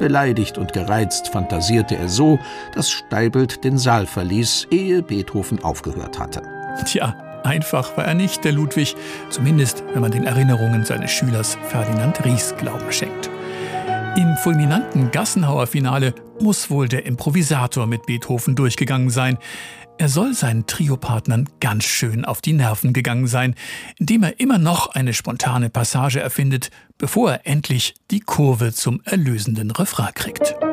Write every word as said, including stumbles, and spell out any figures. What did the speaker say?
Beleidigt und gereizt fantasierte er so, dass Steibelt den Saal verließ, ehe Beethoven aufgehört hatte. Tja, einfach war er nicht, der Ludwig. Zumindest, wenn man den Erinnerungen seines Schülers Ferdinand Ries Glauben schenkt. Im fulminanten Gassenhauer-Finale muss wohl der Improvisator mit Beethoven durchgegangen sein. Er soll seinen Triopartnern ganz schön auf die Nerven gegangen sein, indem er immer noch eine spontane Passage erfindet, bevor er endlich die Kurve zum erlösenden Refrain kriegt.